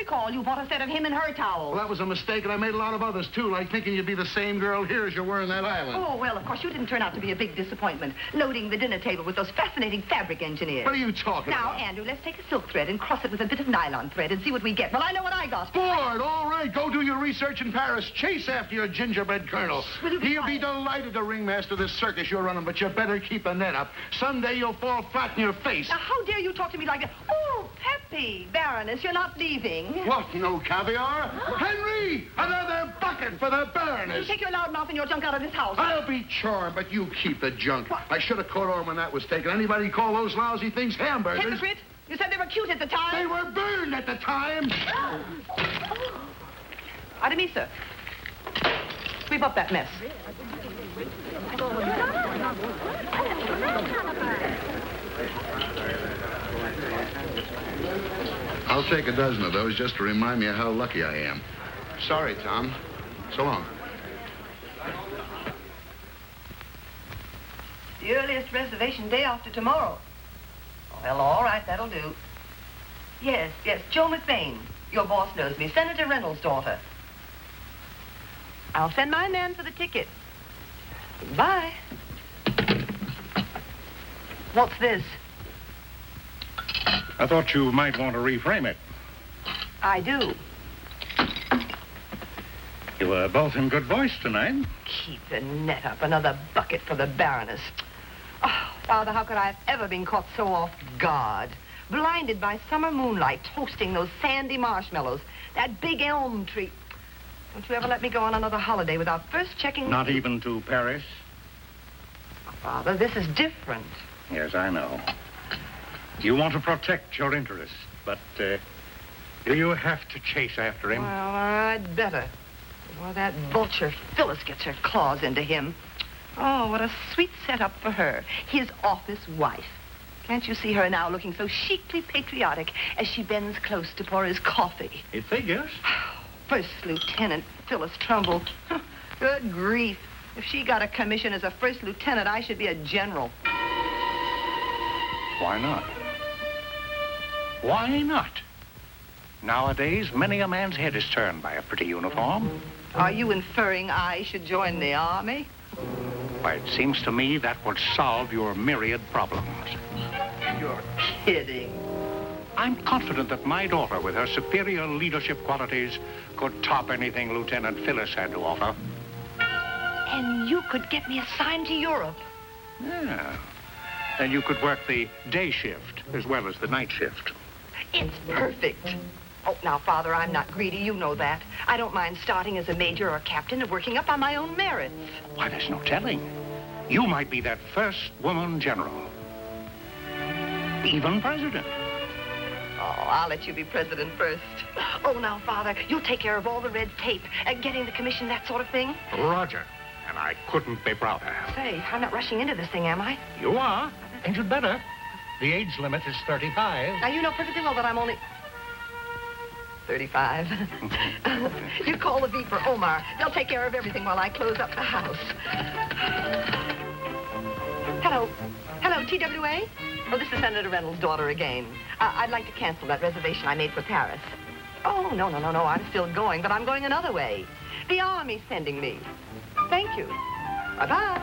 call, you bought a set of him and her towels. Well, that was a mistake, and I made a lot of others, too, like thinking you'd be the same girl here as you were in that island. Oh, well, of course, you didn't turn out to be a big disappointment, loading the dinner table with those fascinating fabric engineers. What are you talking about? Now, Andrew, let's take a silk thread and cross it with a bit of nylon thread and see what we get. Well, I know what I got. Ford, all right. Go do your research in Paris. Chase after your gingerbread colonel. He'll be delighted to ringmaster this circus you're running, but you better keep a net up. Someday you'll fall flat in your face. Now, how dare you talk to me like that? Oh, Peppy, Baroness, you're not leaving. What, no caviar? Henry, another bucket for the Baroness. You take your loud mouth and your junk out of this house. I'll be charmed, but you keep the junk. What? I should have caught on when that was taken. Anybody call those lousy things hamburgers? Hypocrite, you said they were cute at the time. They were burned at the time. Artemisa, sweep up that mess. I'll take a dozen of those just to remind me of how lucky I am. Sorry, Tom. So long. The earliest reservation day after tomorrow. Well, all right, that'll do. Yes, Joe McBain. Your boss knows me, Senator Reynolds' daughter. I'll send my man for the ticket. Bye. What's this? I thought you might want to reframe it. I do. You were both in good voice tonight. Keep the net up. Another bucket for the Baroness. Oh, Father, how could I have ever been caught so off guard? Blinded by summer moonlight, toasting those sandy marshmallows. That big elm tree. Don't you ever let me go on another holiday without first checking... Not even to Paris? Oh, Father, this is different. Yes, I know. You want to protect your interests, but do you have to chase after him? Well, I'd better. Before that vulture Phyllis gets her claws into him. Oh, what a sweet setup for her. His office wife. Can't you see her now looking so chicly patriotic as she bends close to pour his coffee? It figures. First Lieutenant Phyllis Trumbull. Good grief. If she got a commission as a first lieutenant, I should be a general. Why not? Why not? Nowadays, many a man's head is turned by a pretty uniform. Are you inferring I should join the army? Why, it seems to me that would solve your myriad problems. You're kidding. I'm confident that my daughter, with her superior leadership qualities, could top anything Lieutenant Phyllis had to offer. And you could get me assigned to Europe. Yeah. And you could work the day shift as well as the night shift. It's perfect. Oh, now, Father, I'm not greedy. You know that. I don't mind starting as a major or a captain and working up on my own merits. Why, there's no telling. You might be that first woman general. Even president. Oh, I'll let you be president first. Oh, now, Father, you'll take care of all the red tape, getting the commission, that sort of thing. Roger. And I couldn't be prouder. Say, I'm not rushing into this thing, am I? You are, and you'd better. The age limit is 35. Now, you know perfectly well that I'm only... 35. You call the V for Omar. They'll take care of everything while I close up the house. Hello. Hello, TWA? Oh, this is Senator Reynolds' daughter again. I'd like to cancel that reservation I made for Paris. Oh, no. I'm still going, but I'm going another way. The Army's sending me. Thank you. Bye-bye.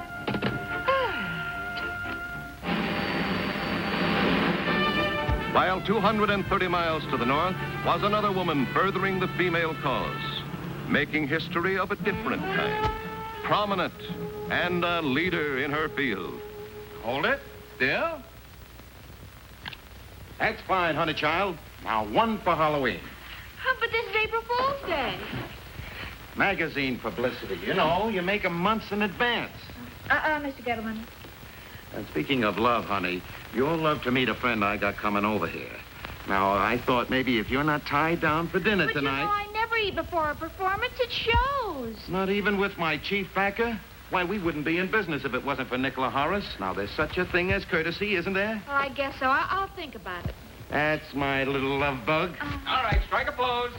While 230 miles to the north was another woman furthering the female cause, making history of a different kind, prominent and a leader in her field. Hold it. Still. That's fine, honey child. Now, one for Halloween. But this is April Fool's Day. Magazine publicity. You know, you make 'em months in advance. Mr. Gettleman. And speaking of love, honey, you'll love to meet a friend I got coming over here. Now, I thought maybe if you're not tied down for dinner tonight... But you know, I never eat before a performance. It shows. Not even with my chief backer? Why, we wouldn't be in business if it wasn't for Nicola Horace. Now, there's such a thing as courtesy, isn't there? Well, I guess so. I'll think about it. That's my little love bug. All right, strike a pose.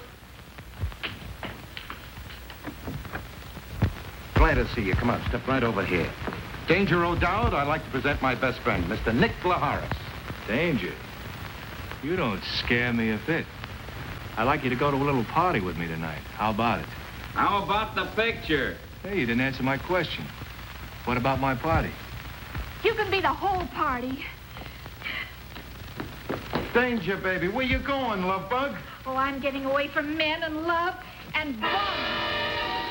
Glad to see you. Come on, step right over here. Danger O'Dowd, I'd like to present my best friend, Mr. Nicola Horace. Danger? You don't scare me a bit. I'd like you to go to a little party with me tonight. How about it? How about the picture? Hey, you didn't answer my question. What about my party? You can be the whole party. Danger, baby. Where you going, love bug? Oh, I'm getting away from men and love and bums.